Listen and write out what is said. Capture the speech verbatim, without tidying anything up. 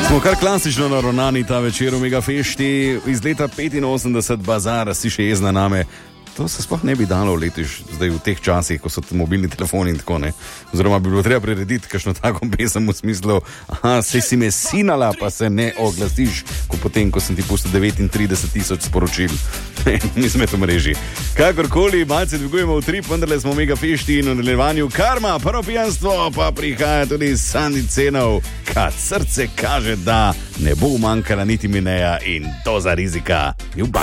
Smo kar klasično naravnani ta večer v Megafešti, iz leta petinosemdeset bazar, si še jezna name. To se sploh ne bi dalo letiš zdaj v teh časih, ko so mobilni telefoni in tako ne. Oziroma bi bilo treba prirediti kakšno tako pesem v smislu, aha, sej si me sinala, pa se ne oglasiš, ko potem, ko sem ti pustil devetintrideset tisoč sporočil. Nisem v mreži. Kakorkoli, malce dvigujemo v trip, vendarle smo v Megafešti in v nadaljevanju karma, prvo pijanstvo, pa prihaja tudi Sandi Cenov, kad srce kaže, da ne bo manjkala niti Mineja in doza rizika. Ljubav.